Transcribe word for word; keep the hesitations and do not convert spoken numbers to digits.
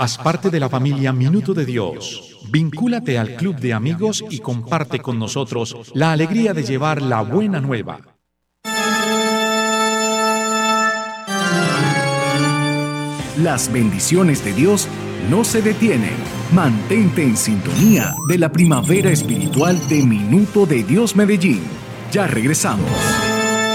Haz parte de la familia Minuto de Dios. Vincúlate al club de amigos y comparte con nosotros la alegría de llevar la buena nueva. Las bendiciones de Dios no se detienen. Mantente en sintonía de la primavera espiritual de Minuto de Dios Medellín. Ya regresamos.